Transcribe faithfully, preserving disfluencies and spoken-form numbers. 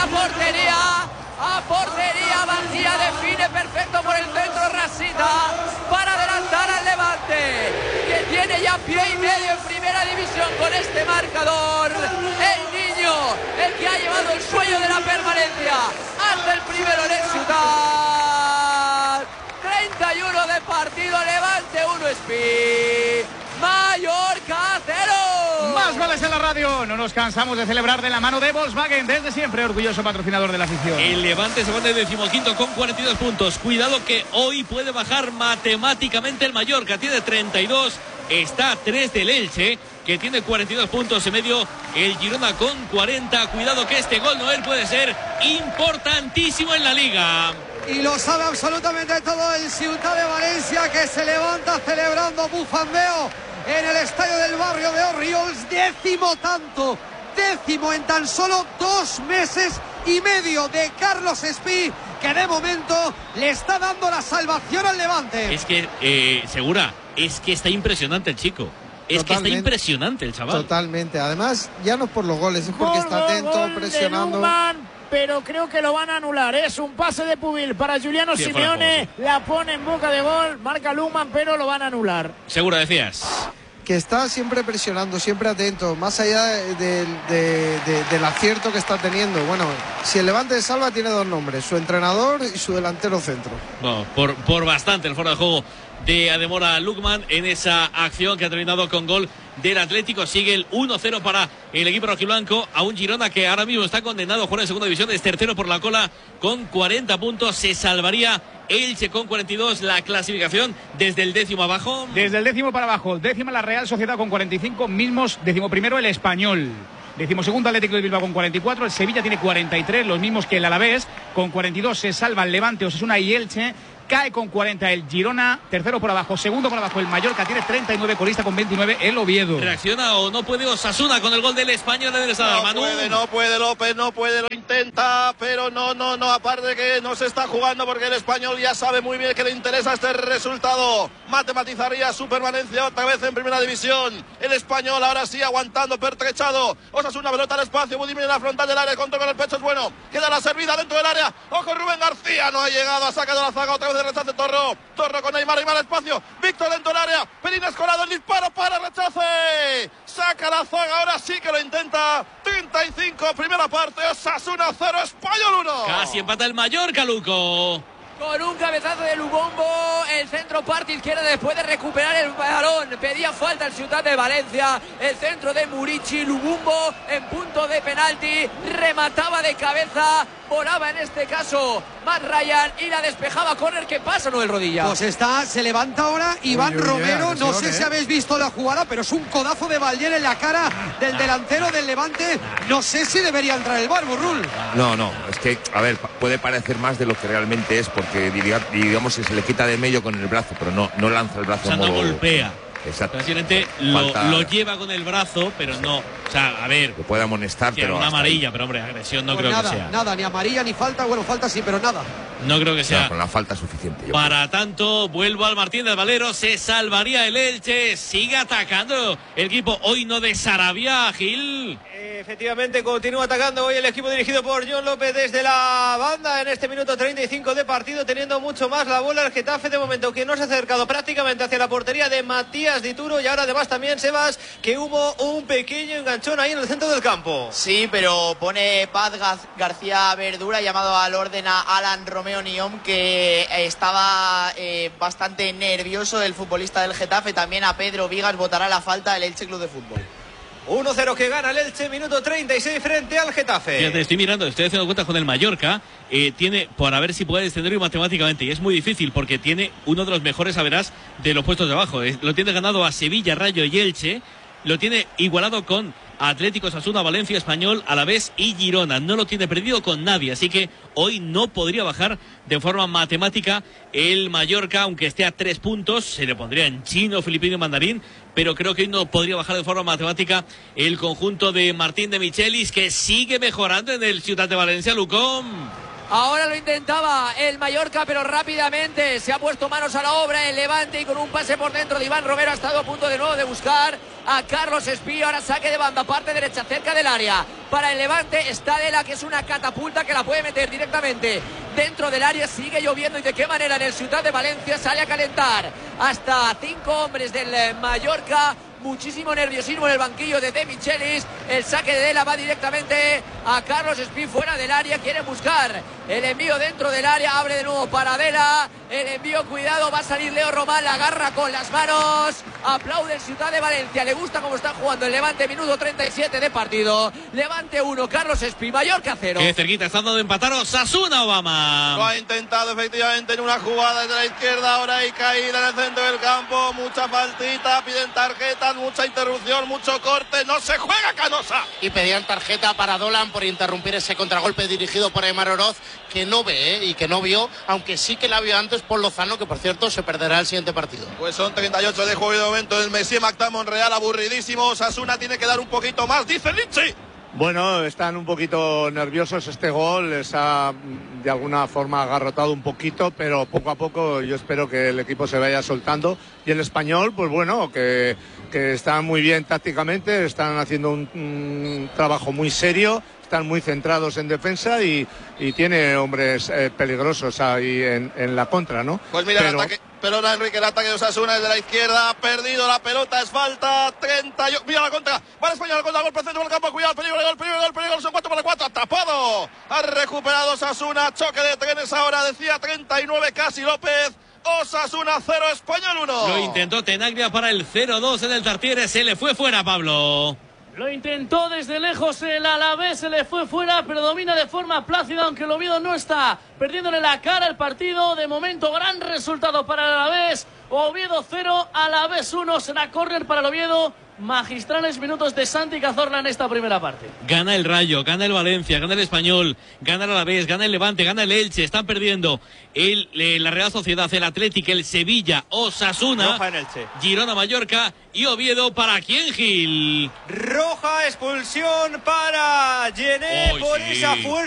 a portería. A portería vacía, define perfecto por el centro Rasita para adelantar al Levante, que tiene ya pie y medio en primera división con este marcador. El niño, el que ha llevado el sueño de la permanencia hasta el primero en el Ciutat. treinta y uno de partido, Levante uno, Espí, Mallorca cero. Más goles en la radio. No nos cansamos de celebrar de la mano de Volkswagen, desde siempre orgulloso patrocinador de la afición. El Levante se pone el decimoquinto con cuarenta y dos puntos. Cuidado que hoy puede bajar matemáticamente el Mallorca. Tiene treinta y dos. Está a tres del Elche, que tiene cuarenta y dos puntos y medio. El Girona con cuarenta. Cuidado que este gol Noel puede ser importantísimo en la Liga. Y lo sabe absolutamente todo el Ciutat de Valencia, que se levanta celebrando bufandeo en el estadio del barrio de Orriols. Décimo tanto, décimo en tan solo dos meses y medio de Carlos Espí, que de momento le está dando la salvación al Levante. Es que, eh, Segura, es que está impresionante el chico. Es Totalmente. que está impresionante el chaval. Totalmente. Además, ya no es por los goles, es porque gol, está atento, gol presionando. Pero creo que lo van a anular. Es un pase de Pubil para Giuliano sí, Simeone. La pone en boca de gol. Marca Lukman, pero lo van a anular. Seguro, decías. Que está siempre presionando, siempre atento, más allá de, de, de, de, del acierto que está teniendo. Bueno, si el Levante de salva tiene dos nombres, su entrenador y su delantero centro. No, por, por bastante el fuera de juego de Ademora Lukman en esa acción que ha terminado con gol del Atlético. Sigue el uno cero para el equipo rojiblanco, a un Girona que ahora mismo está condenado a jugar en segunda división. Es tercero por la cola con cuarenta puntos. Se salvaría Elche con cuarenta y dos. La clasificación desde el décimo abajo. Desde el décimo para abajo. Décima la Real Sociedad con cuarenta y cinco mismos. Décimo primero el Español. Décimo segundo Atlético de Bilbao con cuarenta y cuatro. El Sevilla tiene cuarenta y tres, los mismos que el Alavés. Con cuarenta y dos se salva el Levante, Osasuna y Elche. Cae con cuarenta el Girona, tercero por abajo, segundo por abajo el Mallorca, tiene treinta y nueve, colista con veintinueve el Oviedo. ¿Reacciona o no puede Osasuna con el gol del Español en el Sadar? No Manu. puede, no puede López, no puede, lo intenta, pero no, no, no, aparte que no se está jugando porque el Español ya sabe muy bien que le interesa este resultado. Matematizaría su permanencia otra vez en primera división. El Español ahora sí aguantando, pertrechado. Osasuna, pelota al espacio, Budimir en la frontal del área, contra con el pecho es bueno. Queda la servida dentro del área. Ojo, Rubén García no ha llegado, ha sacado la zaga otra vez de rechace Torro. Torro con Neymar, Neymar espacio. Víctor dentro del área. Perín Escolado, el disparo para rechace. Saca la zaga, ahora sí que lo intenta. treinta y cinco, primera parte. Osasuna cero, Español uno. Casi empata el Mallorca, Luco. Con un cabezazo de Lubombo, el centro parte izquierda después de recuperar el balón. Pedía falta el Ciutat de Valencia. El centro de Murici, Lubombo en punto de penalti. Remataba de cabeza. Volaba en este caso Matt Ryan y la despejaba. Corner, ¿qué pasa, Noel Rodilla? Pues está, se levanta ahora Iván uy, uy, Romero. Uy, no sé eh. si habéis visto la jugada, pero es un codazo de Balier en la cara del delantero del Levante. No sé si debería entrar el V A R, Burrul. No, no, es que, a ver, puede parecer más de lo que realmente es, porque digamos que se le quita de medio con el brazo, pero no, no lanza el brazo. O sea, no modo... golpea. Exacto. Básicamente lo, lo lleva con el brazo, pero no. O sea, a ver. Que puede amonestar, pero. Una amarilla, ahí. Pero hombre, agresión no pues creo nada, que sea. Nada, ni amarilla ni falta. Bueno, falta sí, pero nada. No creo que sea. No, con la falta suficiente. Yo Para creo. tanto, vuelvo al Martín del Valero. Se salvaría el Elche. Sigue atacando el equipo. Hoy no de Sarabia, Gil. Efectivamente, continúa atacando hoy el equipo dirigido por John López desde la banda en este minuto treinta y cinco de partido, teniendo mucho más la bola el Getafe de momento, que no se ha acercado prácticamente hacia la portería de Matías Dituro, y ahora además también, Sebas, que hubo un pequeño enganchón ahí en el centro del campo. Sí, pero pone Paz García Verdura, llamado al orden a Alan Romeo Niom, que estaba eh, bastante nervioso el futbolista del Getafe. También a Pedro Vigas votará la falta del Elche Club de Fútbol. uno cero que gana el Elche, minuto treinta y seis frente al Getafe. Fíjate, estoy mirando, estoy haciendo cuenta con el Mallorca. Eh, tiene, por a ver si puede descenderlo matemáticamente, y es muy difícil porque tiene uno de los mejores averás de los puestos de abajo. Eh, lo tiene ganado a Sevilla, Rayo y Elche. Lo tiene igualado con Atlético, Osasuna, Valencia, Español, Alavés y Girona. No lo tiene perdido con nadie, así que hoy no podría bajar de forma matemática el Mallorca, aunque esté a tres puntos. Se le pondría en chino, filipino y mandarín, pero creo que hoy no podría bajar de forma matemática el conjunto de Martín de Michelis, que sigue mejorando en el Ciutat de Valencia, Lucón. Ahora lo intentaba el Mallorca, pero rápidamente se ha puesto manos a la obra el Levante y con un pase por dentro de Iván Romero ha estado a punto de nuevo de buscar a Carlos Espí. Ahora saque de banda, parte derecha, cerca del área. Para el Levante está Dela, que es una catapulta que la puede meter directamente dentro del área. Sigue lloviendo y de qué manera en el Ciutat de Valencia sale a calentar hasta cinco hombres del Mallorca. Muchísimo nerviosismo en el banquillo de De Michelis. El saque de Dela va directamente a Carlos Espí fuera del área. Quieren buscar el envío dentro del área. Abre de nuevo para Dela. El envío, cuidado, va a salir Leo Román. La agarra con las manos. Aplaude el Ciutat de Valencia. Le gusta cómo está jugando el Levante. Minuto treinta y siete de partido. Levante uno, Carlos Espí. Mallorca cero. Qué cerquita está dando de empatar Osasuna, Obama. Lo ha intentado efectivamente en una jugada desde la izquierda. Ahora hay caída en el centro del campo. Mucha faltita. Piden tarjeta. Mucha interrupción, mucho corte, no se juega, Canosa. Y pedían tarjeta para Dolan por interrumpir ese contragolpe dirigido por Aimar Oroz, que no ve ¿eh? y que no vio, aunque sí que la vio antes por Lozano, que por cierto se perderá el siguiente partido. Pues son treinta y ocho de juego y de momento el Messi Macta Monreal aburridísimo. Osasuna tiene que dar un poquito más, dice Lichi. Bueno, están un poquito nerviosos. Este gol les ha de alguna forma agarrotado un poquito, pero poco a poco yo espero que el equipo se vaya soltando. Y el Español, pues bueno, que, que están muy bien tácticamente, están haciendo un, un trabajo muy serio, están muy centrados en defensa y, y tiene hombres eh, peligrosos ahí en, en la contra, ¿no? Pues mira, pero, el ataque, pelota Enrique, el ataque de Osasuna desde la izquierda, ha perdido la pelota, es falta, treinta y ocho, mira la contra, va el Español, contra, golpe centro del campo, cuidado, peligro, gol, peligro, gol, peligro, son cuatro para cuatro, tapado, ha recuperado Osasuna, choque de trenes ahora, decía treinta y nueve casi López. Osasuna cero, Español uno. Lo intentó Tenaglia para el cero dos en el Tartiere, se le fue fuera, Pablo. Lo intentó desde lejos el Alavés, se le fue fuera, pero domina de forma plácida, aunque el Oviedo no está perdiéndole la cara al partido. De momento, gran resultado para el Alavés. Oviedo cero, Alavés uno, será córner para el Oviedo. Magistrales minutos de Santi Cazorla en esta primera parte. Gana el Rayo, gana el Valencia, gana el Español, gana el Alavés, gana el Levante, gana el Elche. Están perdiendo el, eh, la Real Sociedad, el Atlético, el Sevilla, Osasuna, Roja en Elche, Girona, Mallorca y Oviedo. ¿Para quién, Gil? Roja, expulsión para Gené por sí. esa fuerza.